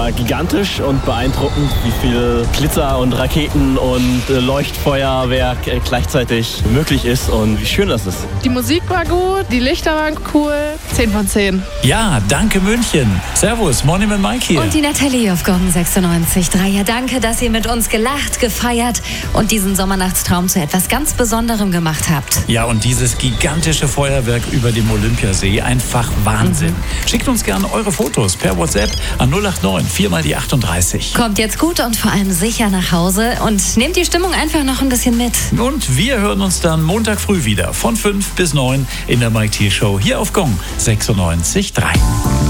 war gigantisch und beeindruckend, wie viel Glitzer und Raketen und Leuchtfeuerwerk gleichzeitig möglich ist und wie schön das ist. Die Musik war gut, die Lichter waren cool. 10 von 10. Ja, danke München. Servus, Monument Mike hier. Und die Nathalie auf Gong 96.3. Ja, danke, dass ihr mit uns gelacht, gefeiert und diesen Sommernachtstraum zu etwas ganz Besonderem gemacht habt. Ja, und dieses gigantische Feuerwerk über dem Olympiasee, einfach Wahnsinn. Schickt uns gerne eure Fotos per WhatsApp an 089 4 mal die 38. Kommt jetzt gut und vor allem sicher nach Hause und nehmt die Stimmung einfach noch ein bisschen mit. Und wir hören uns dann Montag früh wieder von 5 bis 9 in der Mike Thiel Show hier auf Gong 96.3.